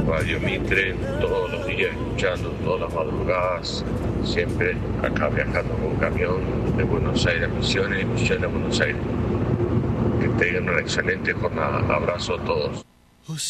Radio Mitre todos los días, escuchando todas las madrugadas, siempre acá viajando con un camión de Buenos Aires a Misiones y Misiones a Buenos Aires. Que tengan una excelente jornada. Abrazo a todos.